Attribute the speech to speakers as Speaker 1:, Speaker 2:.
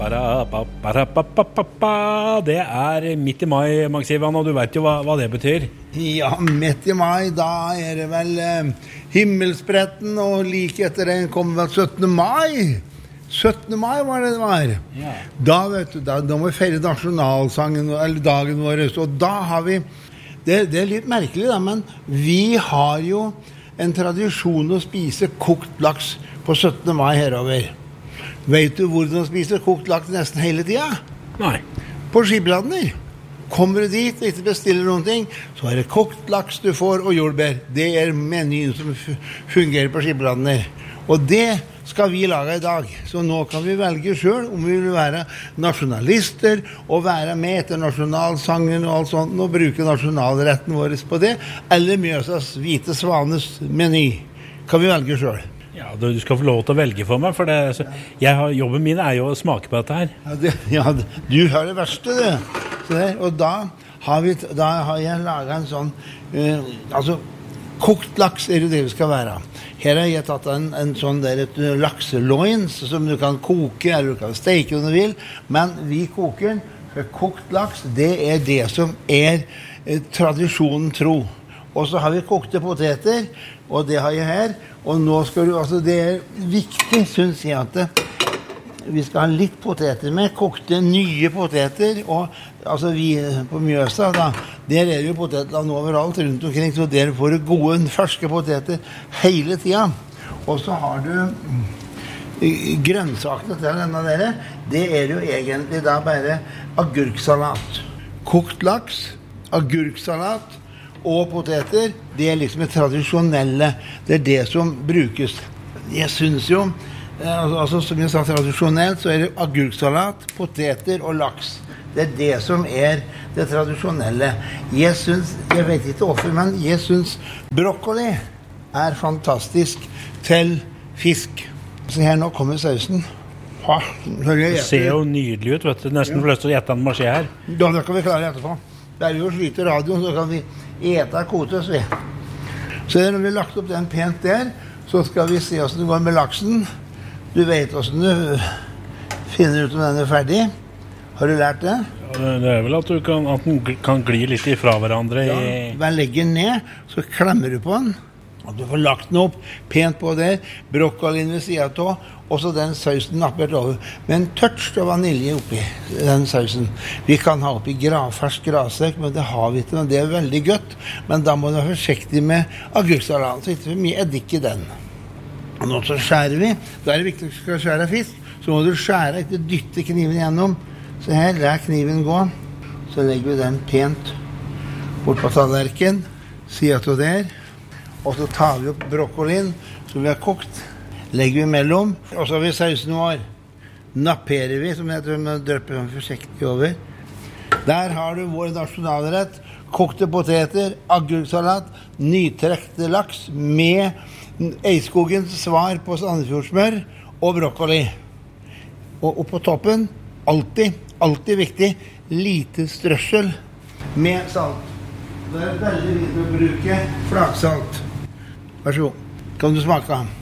Speaker 1: Det midt i mai, Max Ivan, og du vet jo hva det betyr.
Speaker 2: Ja, midt i mai, da det vel himmelspretten, og like etter den kom vel 17. mai. 17. mai var det var.
Speaker 1: Ja.
Speaker 2: Da, vet du, da må vi feire nasjonalsangen, eller dagen vår, og da har vi, det litt merkelig da, men vi har jo en tradisjon å spise kokt laks på 17. mai herover. Vet du hvordan du spiser kokt laks nesten hele tiden?
Speaker 1: Nei.
Speaker 2: På Skibladner. Kommer du dit og ikke bestiller noen ting, så det kokt laks du får og jordbær. Det menyen som fungerer på Skibladner. Og det skal vi lage i dag. Så nå kan vi velge selv om vi vil være nasjonalister og være med etter nasjonalsangen og alt sånt, og bruke nasjonalretten vår på det, eller Mjøsas hvite svanes meny. Kan vi velge selv.
Speaker 1: Ja, du skal få lov til å velge for meg, for jobben min jo å smake på dette her.
Speaker 2: Du har det verste, det. Og da har jeg laget en sånn, kokt laks det vi skal være. Her har jeg tatt en sånn et lakseloins som du kan koke, eller du kan steke om du vil, men vi koker, for kokt laks, det det som tradisjonen tro. Og så har vi kokte poteter, og det har jeg her. Og nå skal du, det viktig, synes jeg, at vi skal ha litt poteter med, kokte nye poteter, og vi på Mjøsa, da, der jo potetland overalt rundt omkring, så der får du gode, ferske poteter hele tiden. Og så har du grønnsakene til denne der, det jo egentlig da bare agurksalat. Kokt laks, agurksalat, og poteter, det liksom tradisjonelle. Det det som brukes. Jeg synes jo, som jeg sa tradisjonelt, så det agurksalat, poteter og laks. Det det som det tradisjonelle. Jeg synes, jeg vet ikke hvorfor, men jeg synes broccoli fantastisk til fisk. Så her nå kommer sausen.
Speaker 1: Det ser jo nydelig ut, vet du. Nesten får lyst til å gjette en marsje her.
Speaker 2: Da kan vi klare etterpå. Det jo sliter radioen, så kan vi ete kotes vi. Så når vi har lagt opp den pent der, så skal vi se hvordan det går med laksen. Du vet hvordan du finner ut om den ferdig. Har du lært det?
Speaker 1: Ja, det vel at den kan gli litt ifra hverandre.
Speaker 2: Ja, bare legger den ned, så klemmer du på den. Og du får lagt den opp pent på der, brokkolien ved siden av, og så den sausen nappert over. Men tørst og vanilje oppi den sausen. Vi kan ha oppi fersk grasekk, men det har vi ikke, men det veldig godt. Men da må du være forsiktig med agurksalat, så ikke for mye eddik i den. Og nå så skjærer vi. Da det viktig at du skal skjære fisk, så må du skjære, ikke dytte kniven gjennom. Så her, der kniven gå. Så legger vi den pent bort på tallerken, siden til der. Og så tar vi opp brokkolien som vi har kokt, legger vi mellom, og så har vi sausen vår. Napperer vi, som jeg tror vi drøper forsiktig over. Der har du vår nasjonalrett, kokte poteter, agurksalat, nytrekte laks med Eidskogens svar på Sandefjordsmør og brokkoli. Og på toppen, alltid viktig, lite strøssel med salt. Det veldig viktig å bruke flaksalt. Vær så god. Kan du smake?